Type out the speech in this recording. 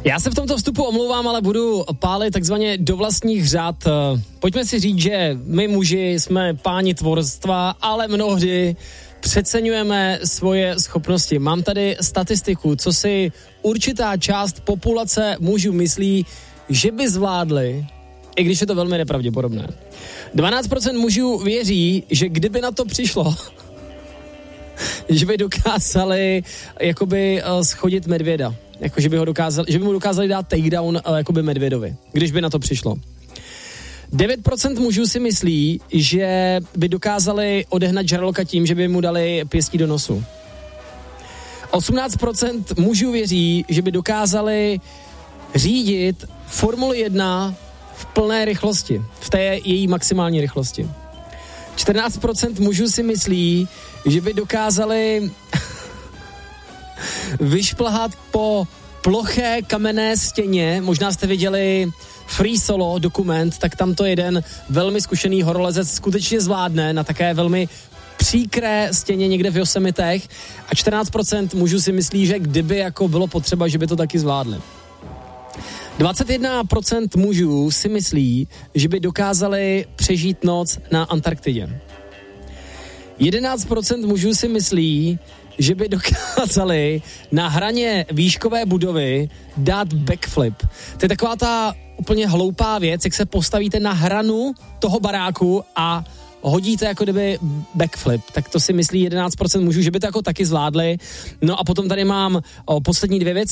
Já se v tomto vstupu omlouvám, ale budu pálit takzvaně do vlastních řad. Pojďme si říct, že my muži jsme páni tvorstva, ale mnohdy přeceňujeme svoje schopnosti. Mám tady statistiku, co si určitá část populace mužů myslí, že by zvládli, i když je to velmi nepravděpodobné. 12% mužů věří, že kdyby na to přišlo, že by dokázali jakoby schodit medvěda. Jako, že by mu dokázali dát takedown jakoby medvědovi, když by na to přišlo. 9% mužů si myslí, že by dokázali odehnat žraloka tím, že by mu dali pěstí do nosu. 18% mužů věří, že by dokázali řídit Formuli 1 v plné rychlosti, v té její maximální rychlosti. 14% mužů si myslí, že by dokázali vyšplhat po ploché kamenné stěně. Možná jste viděli Free Solo dokument, tak tam to jeden velmi zkušený horolezec skutečně zvládne na také velmi příkré stěně někde v Yosemitech a 14% mužů si myslí, že kdyby jako bylo potřeba, že by to taky zvládli. 21% mužů si myslí, že by dokázali přežít noc na Antarktidě. 11% mužů si myslí, že by dokázali na hraně výškové budovy dát backflip. To je taková ta úplně hloupá věc, jak se postavíte na hranu toho baráku a hodíte jako kdyby backflip. Tak to si myslí 11% mužů, že by to jako taky zvládli. No a potom tady mám poslední dvě věci.